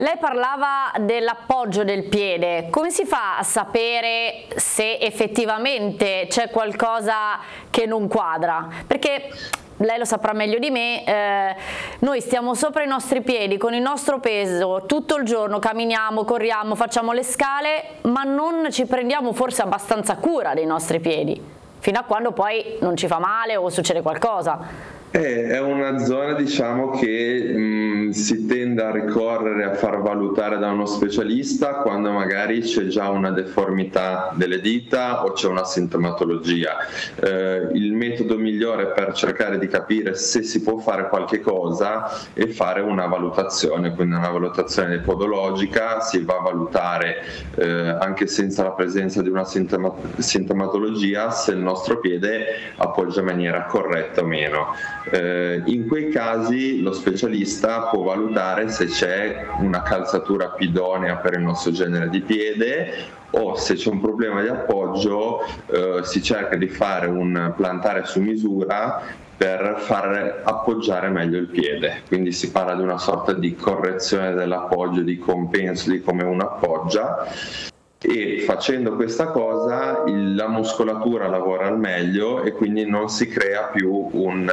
Lei parlava dell'appoggio del piede. Come si fa a sapere se effettivamente c'è qualcosa che non quadra? Perché lei lo saprà meglio di me, noi stiamo sopra i nostri piedi con il nostro peso tutto il giorno, camminiamo, corriamo, facciamo le scale, ma non ci prendiamo forse abbastanza cura dei nostri piedi, fino a quando poi non ci fa male o succede qualcosa. È una zona, diciamo, che si tende a ricorrere a far valutare da uno specialista quando magari c'è già una deformità delle dita o c'è una sintomatologia. Il metodo migliore per cercare di capire se si può fare qualche cosa è fare una valutazione, quindi una valutazione podologica. Si va a valutare anche senza la presenza di una sintomatologia se il nostro piede appoggia in maniera corretta o meno. In quei casi lo specialista può valutare se c'è una calzatura più idonea per il nostro genere di piede, o se c'è un problema di appoggio si cerca di fare un plantare su misura per far appoggiare meglio il piede. Quindi si parla di una sorta di correzione dell'appoggio, di compenso di come uno appoggia. E facendo questa cosa la muscolatura lavora al meglio e quindi non si crea più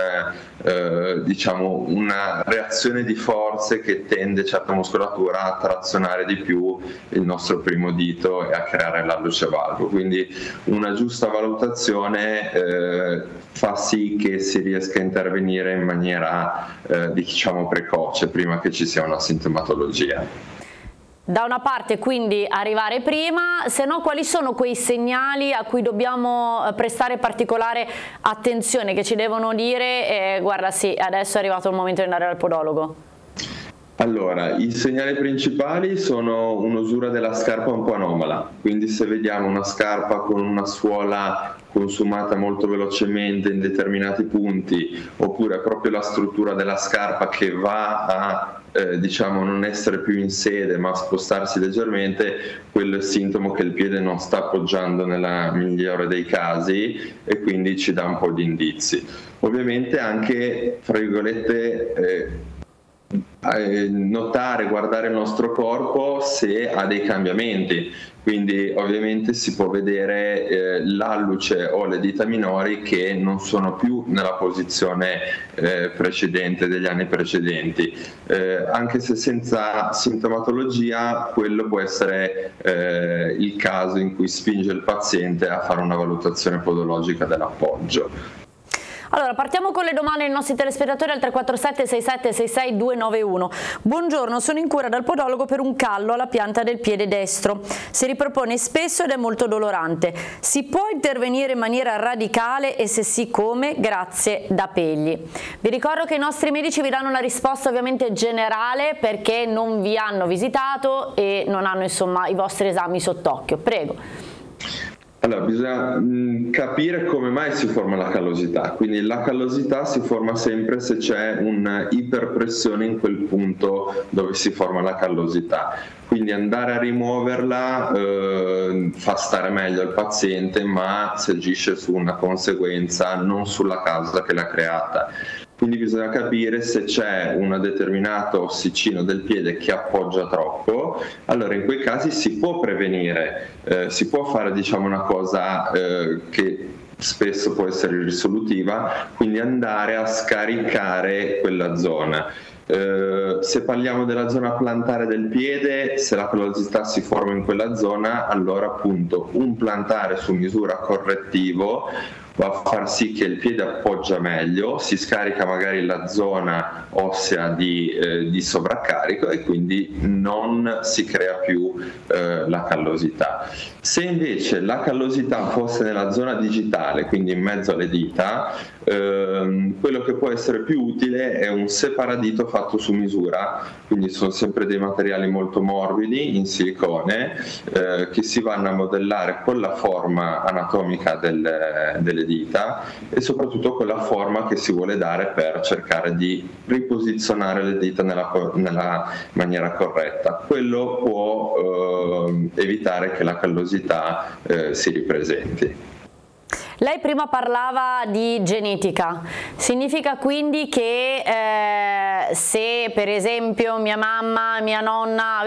diciamo una reazione di forze che tende certa muscolatura a trazionare di più il nostro primo dito e a creare l'alluce valgo. Quindi una giusta valutazione fa sì che si riesca a intervenire in maniera diciamo precoce, prima che ci sia una sintomatologia. Da una parte quindi arrivare prima, se no quali sono quei segnali a cui dobbiamo prestare particolare attenzione, che ci devono dire guarda sì, adesso è arrivato il momento di andare dal podologo? Allora, i segnali principali sono un'usura della scarpa un po' anomala, quindi se vediamo una scarpa con una suola consumata molto velocemente in determinati punti, oppure proprio la struttura della scarpa che va a diciamo non essere più in sede ma spostarsi leggermente, quello è il sintomo che il piede non sta appoggiando nella migliore dei casi e quindi ci dà un po' di indizi. Ovviamente anche, fra virgolette, notare, guardare il nostro corpo se ha dei cambiamenti, quindi ovviamente si può vedere l'alluce o le dita minori che non sono più nella posizione precedente degli anni precedenti, anche se senza sintomatologia quello può essere il caso in cui spinge il paziente a fare una valutazione podologica dell'appoggio. Allora, partiamo con le domande dei nostri telespettatori al 347 67 66 291. Buongiorno, sono in cura dal podologo per un callo alla pianta del piede destro. Si ripropone spesso ed è molto dolorante. Si può intervenire in maniera radicale e se sì come? Grazie, da Pegli. Vi ricordo che i nostri medici vi danno una risposta ovviamente generale perché non vi hanno visitato e non hanno insomma i vostri esami sott'occhio. Prego. Allora, bisogna capire come mai si forma la callosità, quindi la callosità si forma sempre se c'è un'iperpressione in quel punto dove si forma la callosità, quindi andare a rimuoverla fa stare meglio il paziente, ma si agisce su una conseguenza, non sulla causa che l'ha creata. Quindi bisogna capire se c'è un determinato ossicino del piede che appoggia troppo. Allora in quei casi si può prevenire, si può fare diciamo una cosa che spesso può essere risolutiva, quindi andare a scaricare quella zona. Se parliamo della zona plantare del piede, se la callosità si forma in quella zona, allora appunto un plantare su misura correttivo va a far sì che il piede appoggia meglio, si scarica magari la zona ossea di sovraccarico e quindi non si crea più la callosità. Se invece la callosità fosse nella zona digitale, quindi in mezzo alle dita, quello che può essere più utile è un separadito fatto su misura, quindi sono sempre dei materiali molto morbidi in silicone che si vanno a modellare con la forma anatomica delle dita e soprattutto con la forma che si vuole dare per cercare di riposizionare le dita nella maniera corretta. Quello può evitare che la callosità si ripresenti. Lei prima parlava di genetica, significa quindi che se per esempio mia mamma, mia nonna